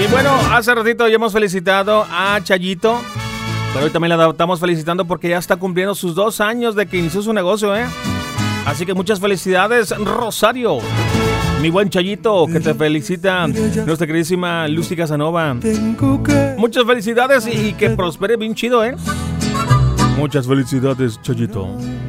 Y bueno, hace ratito ya hemos felicitado a Chayito, pero hoy también la estamos felicitando porque ya está cumpliendo sus 2 años de que inició su negocio, ¿eh? Así que muchas felicidades, Rosario. Mi buen Chayito, que te felicita nuestra queridísima Lucy Casanova. Muchas felicidades y que prospere bien chido, ¿eh? Muchas felicidades, Chayito.